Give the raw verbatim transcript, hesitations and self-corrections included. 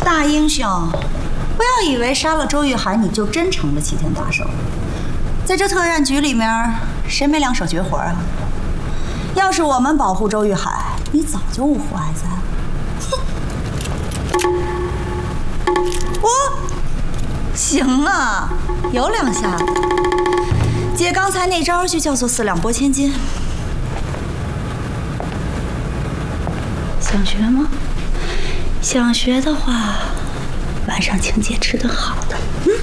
大英雄，不要以为杀了周玉涵你就真成了齐天大圣。在这特战局里面，谁没两手绝活啊？要是我们保护周玉涵，你早就五湖爱在了。哼！我行啊，有两下子。姐刚才那招就叫做四两拨千斤。想学吗？想学的话，晚上请姐吃顿好的。